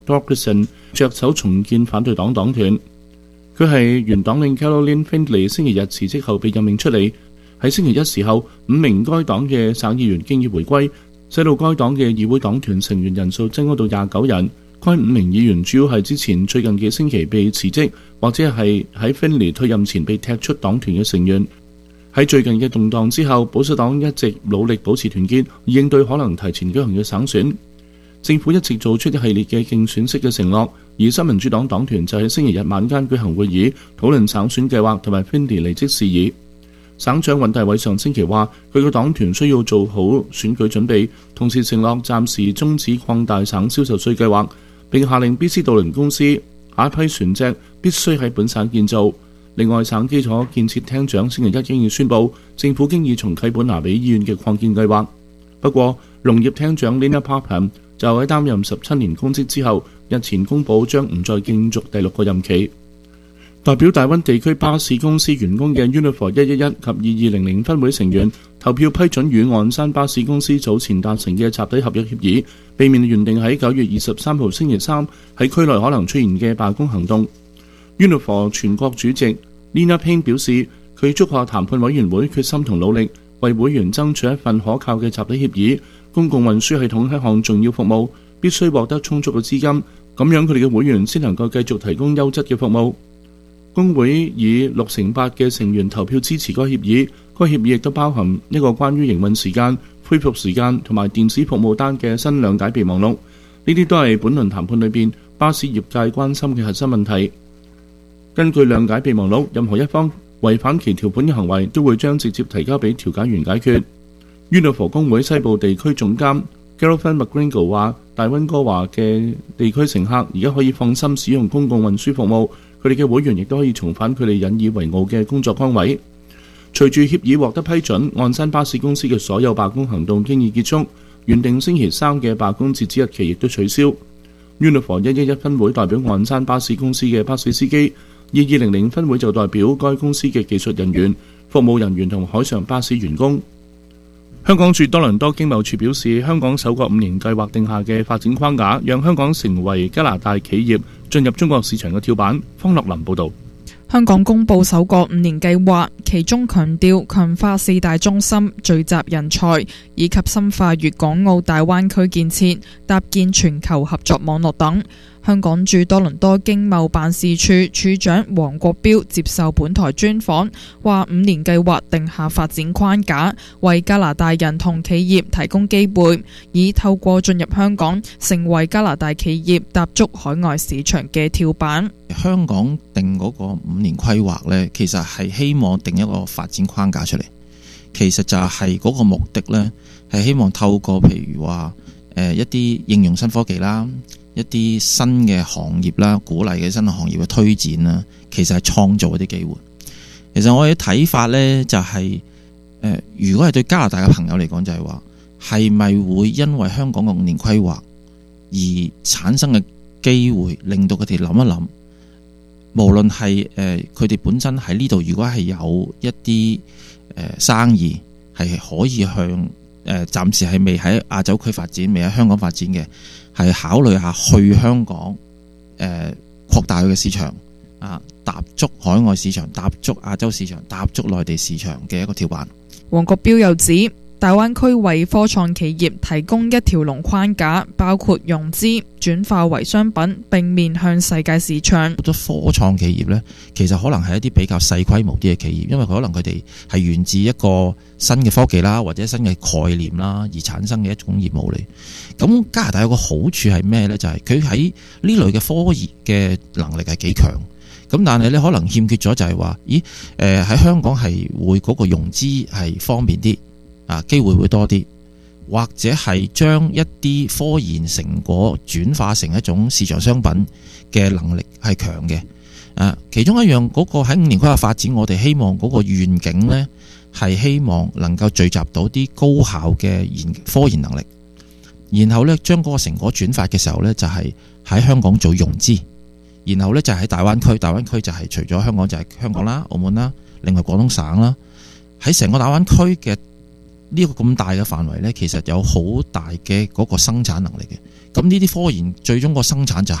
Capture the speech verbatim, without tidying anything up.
Torkelson 着手重建反對黨黨團。佢係原黨領 Caroline Findlay 星期日辭職後被任命出嚟。喺星期一時候，五名該黨嘅省議員經已回歸，使到該黨嘅議會黨團成員人數增加到廿九人。該五名議員主要係之前最近幾星期被辭職，或者係喺 Findlay 退任前被踢出黨團嘅成員。喺最近嘅動盪之後，保守黨一直努力保持團結，以應對可能提前舉行嘅省選。政府一直做出一系列嘅競選式嘅承諾，而新民主黨黨團就喺星期日晚間舉行會議，討論省選計劃同埋 Findlay 離職事宜。省長尹大偉上星期話，佢個黨團需要做好選舉準備，同時承諾暫時終止擴大省銷售稅計劃，並下令 B C 渡輪公司下一批船隻必須喺本省建造。另外，省基礎建設廳長星期一經已宣布，政府經已重啟本拿比醫院嘅擴建計劃。不過，農業廳長 Lina Parham 就喺擔任十七年公職之後，日前公佈將唔再競逐第六個任期。代表大溫地區巴士公司員工嘅 Unifor 一一一及二二零零分會成員投票批准與岸山巴士公司早前達成嘅集體合約協議，避免原定喺九月二十三號星期三喺區內可能出現嘅罷工行動。Unifor 全國主席 Lina Payne 表示，佢祝賀談判委員會決心同努力，為會員爭取一份可靠嘅集體協議。公共運輸系統係一項重要服務，必須獲得充足嘅資金，咁樣佢哋嘅會員先能夠繼續提供優質嘅服務。工會以六成八嘅成員投票支持該協議，該協議亦都包含一個關於營運時間、恢復時間同埋電子服務單嘅新諒解備忘錄。呢啲都係本輪談判裏邊巴士業界關心嘅核心問題。根據諒解備忘錄，任何一方違反其條款嘅行為，都會將直接提交俾調解員解決。Unifor 工會西部地區總監 Gareth McGringo 話，大溫哥華嘅地區乘客而家可以放心使用公共運輸服務。佢哋嘅會員亦都可以重返佢哋引以為傲嘅工作崗位。隨住協議獲得批准，岸山巴士公司嘅所有罷工行動經已結束，原定星期三嘅罷工截止日期亦都取消。Unifor 一一一分會代表岸山巴士公司嘅巴士司機，二二零零分會就代表該公司嘅技術人員、服務人員同海上巴士員工。香港駐多倫多經貿處表示，香港首個五年計劃定下嘅發展框架，讓香港成為加拿大企業進入中國市場嘅跳板。方樂林報導。 香港公布首個五年計劃，其中強調強化四大中心、聚集人才，以及深化粵港澳大灣區建設、搭建全球合作網絡等。香港駐多倫多經貿辦事處處長黃國標接受本台專訪，話五年計劃定下發展框架，為加拿大人同企業提供機會，以透過進入香港，成為加拿大企業踏足海外市場嘅跳板。 香港定嗰個五年規劃呢，其實係希望定一個發展框架出嚟，其實就係嗰個目的呢，係希望透過譬如話誒一啲應用新科技啦，一啲新嘅行業啦，鼓勵嘅新嘅行業嘅推展啦，其實係創造一啲機會。其實我嘅睇法呢，就係、是呃、如果係對加拿大嘅朋友嚟講，就係話係咪會因為香港嘅五年規劃而產生嘅機會，令到佢哋諗一諗，無論係誒佢哋本身喺呢度，如果係有一啲誒、呃、生意係可以向誒、呃、暫時係未喺亞洲區發展、未喺香港發展嘅，係考慮下去香港誒擴、呃、大佢嘅市場啊，踏足海外市場、踏足亞洲市場、踏足內地市場嘅一個跳板。 黃國標又指，大灣區為科創企業提供一條龍框架，包括融資、轉化為商品，並面向世界市場。 好多科創企業呢，其實可能係一啲比較細規模啲嘅企業，因為可能佢哋係源自一個新嘅科技啦，或者新嘅概念啦，而產生嘅一種業務嚟。咁加拿大有個好處係咩呢？就係佢喺呢類嘅科研嘅能力係幾強。咁但係咧，可能欠缺咗就係話，咦？誒喺香港係會嗰個融資係方便啲。啊，機會會多啲，或者係將一啲科研成果轉化成一種市場商品嘅能力係強嘅。啊，其中一樣嗰個喺五年規劃發展，我哋希望嗰個願景呢，係希望能夠聚集到啲高效嘅研科研能力，然後呢，將嗰個成果轉發嘅時候呢，就係喺香港做融資，然後呢，就喺大灣區，大灣區就係除咗香港就係香港啦、澳門啦，另外廣東省啦，喺成個大灣區嘅呢個咁大嘅範圍呢，其實有好大嘅嗰個生產能力嘅。 咁呢啲科研最終個生產就